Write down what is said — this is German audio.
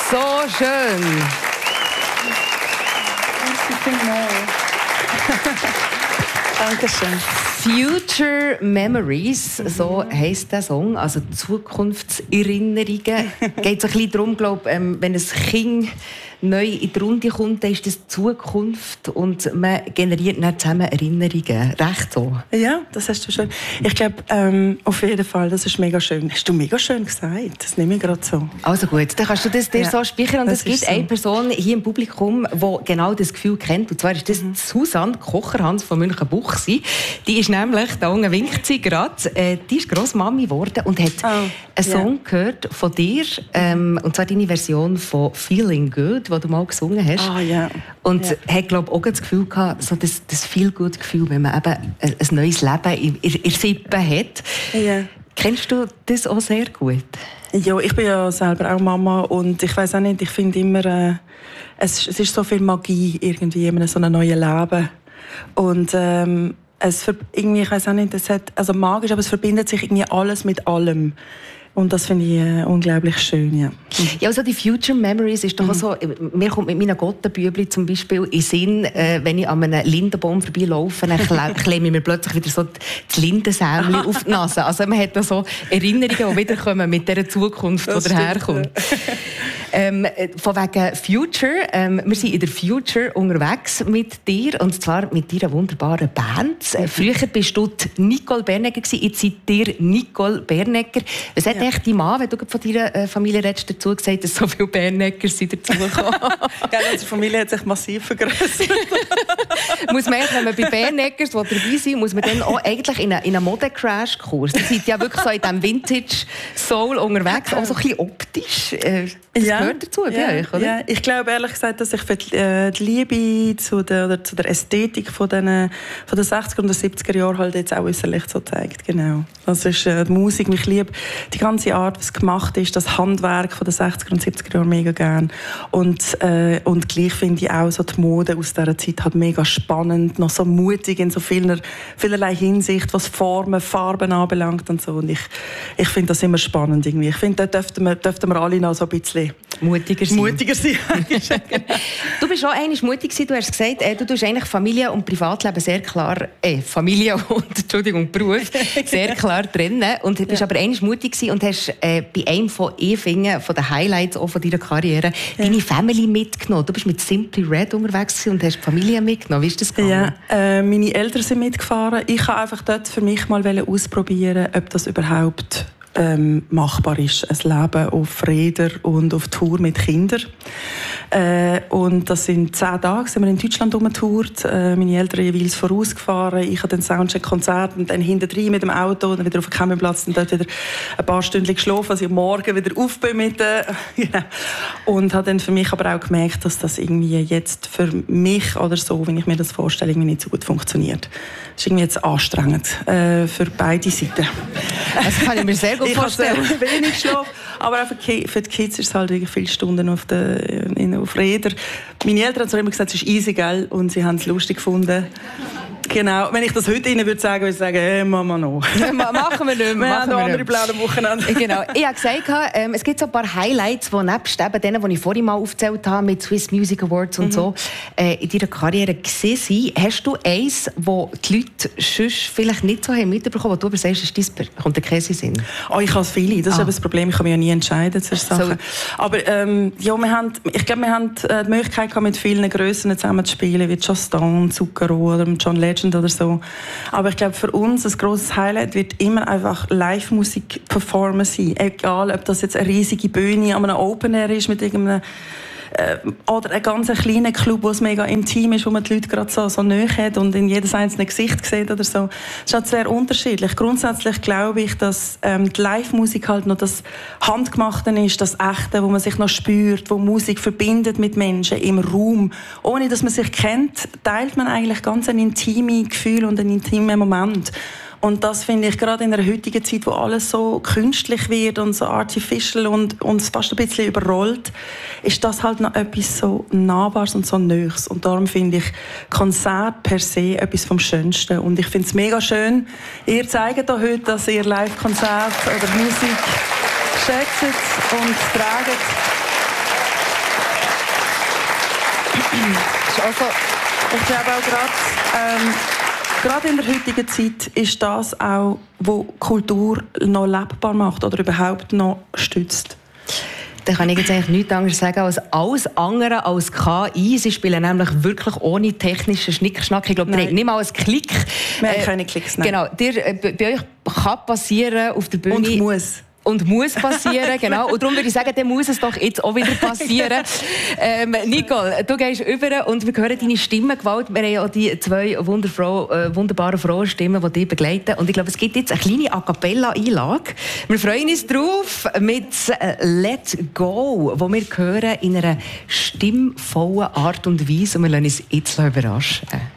So schön. Dankeschön. Future Memories, so heisst der Song, also Zukunftserinnerungen. Geht so ein bisschen darum, glaube ich, wenn ein Kind neu in die Runde kommt, dann ist das Zukunft und man generiert dann zusammen Erinnerungen. Recht so? Ja, das hast du schön. Ich glaube, auf jeden Fall, das ist mega schön. Hast du mega schön gesagt, das nehme ich gerade so. Also gut, dann kannst du das dir so speichern. Und es gibt so eine Person hier im Publikum, die genau das Gefühl kennt. Und zwar ist das Susanne Kocherhans von Münchenbuchsee. Die ist nämlich, da unten winkt sie gerade, die ist Grossmami geworden und hat einen Song gehört von dir, und zwar deine Version von «Feeling Good», die du mal gesungen hast. Und hat, glaube ich, auch das Gefühl gehabt, so das Feel-Good-Gefühl, wenn man eben ein neues Leben in der Sippe hat. Ja. Kennst du das auch sehr gut? Ja, ich bin ja selber auch Mama und ich weiss auch nicht, ich finde immer, es ist so viel Magie irgendwie in so einem neuen Leben. Und irgendwie, ich weiss auch nicht, also magisch, aber es verbindet sich irgendwie alles mit allem. Und das finde ich unglaublich schön, ja. Ja, also die Future Memories ist doch auch so, mir kommt mit meinen Gottenbübli zum Beispiel in Sinn, wenn ich an einem Lindenbaum vorbeilaufe, dann klemme ich mir plötzlich wieder so das Lindensämli auf die Nase. Also man hat da so Erinnerungen, die wiederkommen mit dieser Zukunft, die daherkommt. Von wegen Future, wir sind in der Future unterwegs mit dir, und zwar mit deiner wunderbaren Band. Früher bist du Nicole Bernegger gewesen, jetzt seid ihr Nicole Bernegger. Was hat echt dein Mann, wenn du von deiner Familie redest, dazu gesagt, dass so viele Berneggers sind dazugekommen? Ja, unsere Familie hat sich massiv vergrößert. Muss man eigentlich, wenn man bei Berneggers dabei sind, muss man dann auch eigentlich in einen Mode-Crash-Kurs. Die sind ja wirklich so in diesem Vintage-Soul unterwegs, auch so ein bisschen optisch. Das gehört dazu bei euch, oder? Ja, ich glaube ehrlich gesagt, dass ich für die Liebe zu der Ästhetik von den 60er und 70er Jahren halt jetzt auch äußerlich so zeigt. Genau. Das ist die Musik. Ich liebe die ganze Art, was gemacht ist, das Handwerk von den 60er und 70er Jahren mega gern. Und gleich finde ich auch so die Mode aus dieser Zeit halt mega spannend, noch so mutig in so vielerlei Hinsicht, was Formen, Farben anbelangt und so. Und ich finde das immer spannend irgendwie. Ich finde, da dürften wir alle noch so ein bisschen mutiger sein. Du bist auch eigentlich mutig gewesen. Du hast gesagt, du tust eigentlich Familie und Privatleben sehr klar, Familie und Beruf sehr klar trennen. Und du bist aber eigentlich mutig gewesen und hast bei einem von den Highlights auch von deiner Karriere deine Family mitgenommen. Du bist mit Simply Red unterwegs und hast die Familie mitgenommen. Wie ist das gegangen? Ja, meine Eltern sind mitgefahren. Ich wollte einfach dort für mich mal ausprobieren, ob das überhaupt machbar ist. Ein Leben auf Rädern und auf Tour mit Kindern. Und das sind 10 Tage, sind wir in Deutschland rumgetourt. Meine Eltern jeweils vorausgefahren. Ich habe dann Soundcheck-Konzert und dann hinterher mit dem Auto, dann wieder auf dem Campingplatz und dort wieder ein paar Stunden geschlafen, als ich am Morgen wieder auf bin mit und habe dann für mich aber auch gemerkt, dass das irgendwie jetzt für mich oder so, wenn ich mir das vorstelle, irgendwie nicht so gut funktioniert. Das ist irgendwie jetzt anstrengend für beide Seiten. Das kann ich mir sehr gut vorstellen. Ich habe wenig geschlafen, aber auch für die Kids ist es halt wirklich viele Stunden auf Rädern. Meine Eltern haben immer gesagt, es ist easy, gell? Und sie haben es lustig gefunden. Genau, wenn ich das heute Ihnen würde sagen, hey, Mama noch. Machen wir nicht mehr. Wir haben noch andere Pläne am Wochenende. Genau. Ich habe gesagt, es gibt so ein paar Highlights, die nebst denen, die ich vorhin mal aufgezählt habe, mit Swiss Music Awards und so, in deiner Karriere gesehen sind. Hast du eins, wo die Leute sonst vielleicht nicht so haben mitbekommen, wo du aber sagst, kommt der Käse Sinn? Oh, ich habe viele. Das ist aber das Problem. Ich kann mich ja nie entscheiden zu Sachen. Aber ich glaube, wir haben die Möglichkeit gehabt, mit vielen Grössen zusammen zu spielen, wie Just Stone, Zucchero oder John Legend oder so. Aber ich glaube, für uns ein grosses Highlight wird immer einfach Live-Musik-Performen sein. Egal, ob das jetzt eine riesige Bühne an einem Open Air ist mit irgendeinem oder ein ganz kleiner Club, wo es mega intim ist, wo man die Leute gerade so nahe hat und in jedes einzelne Gesicht sieht oder so. Das ist halt sehr unterschiedlich. Grundsätzlich glaube ich, dass die Live-Musik halt noch das Handgemachte ist, das Echte, wo man sich noch spürt, wo Musik verbindet mit Menschen im Raum. Ohne dass man sich kennt, teilt man eigentlich ganz ein intimes Gefühl und einen intimen Moment. Und das finde ich gerade in der heutigen Zeit, wo alles so künstlich wird und so artificial und uns fast ein bisschen überrollt, ist das halt noch etwas so Nahbares und so Neues. Und darum finde ich Konzert per se etwas vom Schönsten. Und ich finde es mega schön, ihr zeigt hier heute, dass ihr Live-Konzert oder Musik schätzt und tragt. Also, ich glaube auch gerade in der heutigen Zeit ist das auch, was Kultur noch lebbar macht oder überhaupt noch stützt. Da kann ich jetzt eigentlich nichts anderes sagen als alles andere als KI. Sie spielen nämlich wirklich ohne technischen Schnickschnack. Ich glaube, ihr habt nicht mal einen Klick. Wir haben keine Klicks, nein. Genau, bei euch kann passieren auf der Bühne. Und muss passieren, genau. Und darum würde ich sagen, dann muss es doch jetzt auch wieder passieren. Nicole, du gehst über und wir hören deine Stimmengewalt. Wir haben ja auch die zwei wunderbaren Frauenstimmen, die dich begleiten. Und ich glaube, es gibt jetzt eine kleine A-Cappella-Einlage. Wir freuen uns drauf mit «Let Go», die wir hören in einer stimmvollen Art und Weise. Und wir lassen uns jetzt überraschen.